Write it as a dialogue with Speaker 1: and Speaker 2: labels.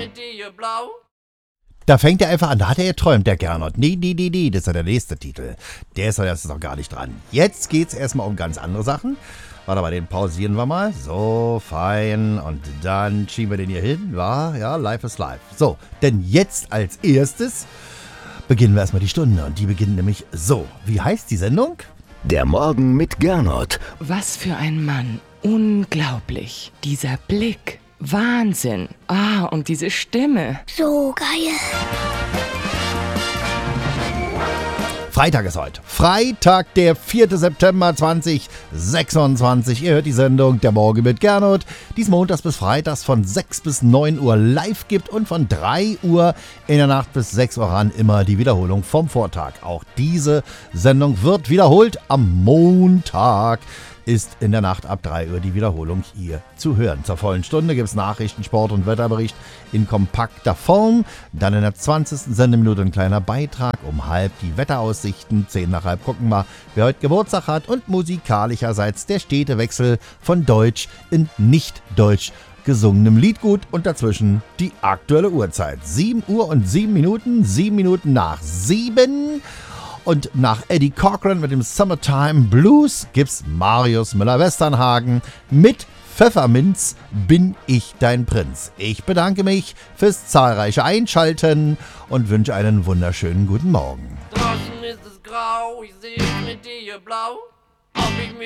Speaker 1: mit dir blau.
Speaker 2: Da fängt er einfach an, da hat er geträumt, der Gernot. Nee, das ist ja der nächste Titel. Der ist ja jetzt noch gar nicht dran. Jetzt geht's erstmal um ganz andere Sachen. Warte mal, den pausieren wir mal. So, fein. Und dann schieben wir den hier hin. Ja, live is live. So, denn jetzt als erstes beginnen wir erstmal die Stunde. Und die beginnt nämlich so. Wie heißt die Sendung?
Speaker 3: Der Morgen mit Gernot.
Speaker 4: Was für ein Mann. Unglaublich. Dieser Blick. Wahnsinn. Und diese Stimme.
Speaker 5: So geil.
Speaker 2: Freitag ist heute. Freitag, der 4. September 2026. Ihr hört die Sendung Der Morgen mit Gernot, die es montags bis freitags von 6 bis 9 Uhr live gibt und von 3 Uhr in der Nacht bis 6 Uhr ran immer die Wiederholung vom Vortag. Auch diese Sendung wird wiederholt am Montag. Ist in der Nacht ab 3 Uhr die Wiederholung hier zu hören. Zur vollen Stunde gibt es Nachrichten, Sport und Wetterbericht in kompakter Form. Dann in der 20. Sendeminute ein kleiner Beitrag. Um halb die Wetteraussichten. 10 nach halb gucken wir, wer heute Geburtstag hat. Und musikalischerseits der stete Wechsel von Deutsch in Nicht-Deutsch gesungenem Liedgut. Und dazwischen die aktuelle Uhrzeit. 7 Uhr und 7 Minuten. 7 Minuten nach 7. Und nach Eddie Cochran mit dem Summertime Blues gibt's Marius Müller-Westernhagen mit Pfefferminz bin ich dein Prinz. Ich bedanke mich fürs zahlreiche Einschalten und wünsche einen wunderschönen guten Morgen.
Speaker 1: Draußen ist es grau, ich seh mit dir blau. Ob ich mir